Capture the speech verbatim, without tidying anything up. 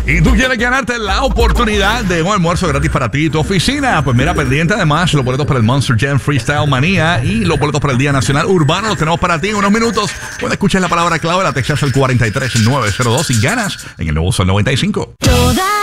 Y tú quieres ganarte la oportunidad de un almuerzo gratis para ti y tu oficina. Pues mira, pendiente además los boletos para el Monster Jam Freestyle Manía y los boletos para el Día Nacional Urbano los tenemos para ti en unos minutos. Cuando escuches la palabra clave, la textas al cuatro tres nueve cero dos y ganas en el nuevo Sol noventa y cinco. Toda